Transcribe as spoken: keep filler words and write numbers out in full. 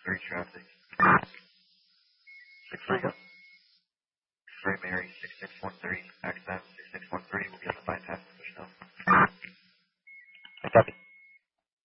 Three traffic. Six three up. Three Mary, six six one three, X M six six one three will be on the bypass.